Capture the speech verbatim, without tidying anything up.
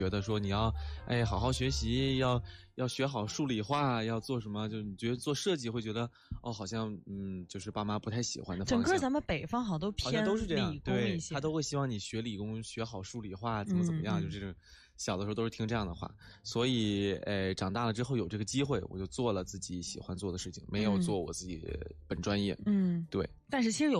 觉得说你要哎好好学习，要要学好数理化，要做什么？就你觉得做设计会觉得哦，好像嗯，就是爸妈不太喜欢的方向。 整个咱们北方好像都偏都是这样， 理工一些， 他都会希望你学理工，学好数理化，怎么怎么样，嗯、就这种。小的时候都是听这样的话，所以呃，长大了之后有这个机会，我就做了自己喜欢做的事情，没有做我自己本专业。 嗯， 对。 但是其实有。